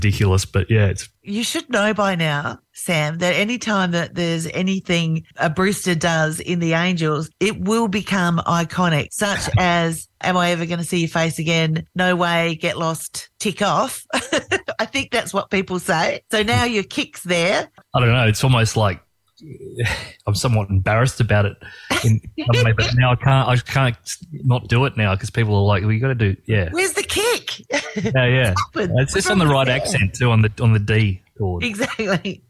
ridiculous. But yeah, it's You should know by now, Sam, that any time that there's anything a Brewster does in the Angels, it will become iconic, such as, am I ever going to see your face again? No way, get lost, tick off. I think that's what people say. So now your kick's there. I don't know. It's almost like I'm somewhat embarrassed about it in some way, but now I can't not do it now because people are like, well, you got to do, yeah. Where's the kick? Yeah. It's just on the right accent too, on the D chord. Exactly.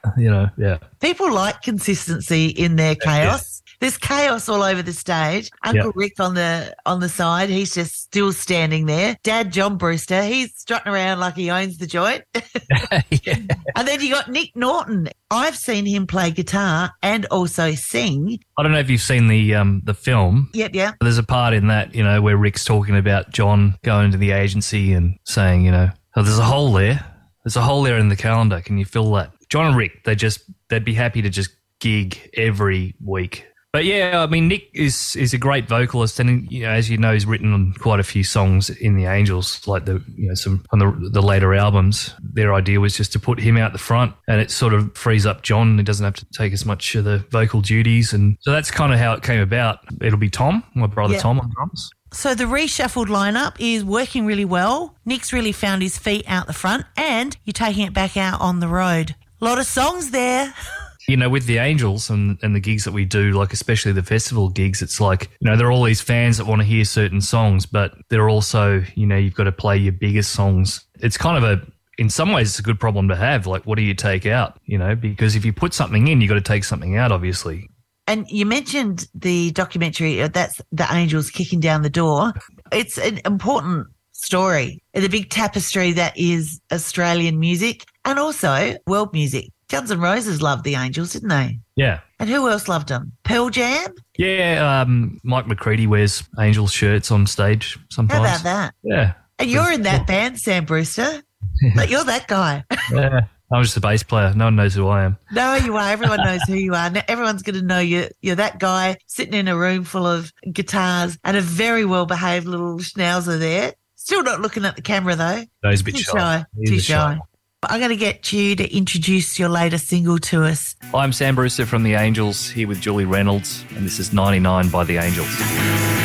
Yeah. People like consistency in their chaos. There's chaos all over the stage. Uncle Rick on the side, he's just still standing there. Dad, John Brewster, he's strutting around like he owns the joint. Yeah. And then you got Nick Norton. I've seen him play guitar and also sing. I don't know if you've seen the film. Yep. There's a part in that, where Rick's talking about John going to the agency and saying, oh, there's a hole there. There's a hole there in the calendar. Can you fill that? John and Rick, they'd be happy to just gig every week. But yeah, I mean, Nick is a great vocalist, and as you know, he's written on quite a few songs in the Angels, like some on the later albums. Their idea was just to put him out the front, and it sort of frees up John. He doesn't have to take as much of the vocal duties, and so that's kind of how it came about. It'll be Tom, my brother Tom, on drums. So the reshuffled lineup is working really well. Nick's really found his feet out the front, and you're taking it back out on the road. A lot of songs there. With the Angels and the gigs that we do, like especially the festival gigs, it's like, there are all these fans that want to hear certain songs, but they're also, you've got to play your biggest songs. It's kind of in some ways, it's a good problem to have. Like, what do you take out? Because if you put something in, you've got to take something out, obviously. And you mentioned the documentary, that's the Angels kicking down the door. It's an important story, the big tapestry that is Australian music and also world music. Guns N' Roses loved the Angels, didn't they? Yeah. And who else loved them? Pearl Jam? Yeah, Mike McCready wears Angels shirts on stage sometimes. How about that? Yeah. And you're in that band, Sam Brewster. Like, you're that guy. Yeah. I'm just a bass player. No one knows who I am. No, you are. Everyone knows who you are. Now, everyone's going to know you're that guy sitting in a room full of guitars and a very well-behaved little schnauzer there. Still not looking at the camera, though. No, he's a bit shy. Too shy. I'm going to get you to introduce your latest single to us. I'm Sam Brewster from The Angels, here with Julie Reynolds, and this is 99 by The Angels.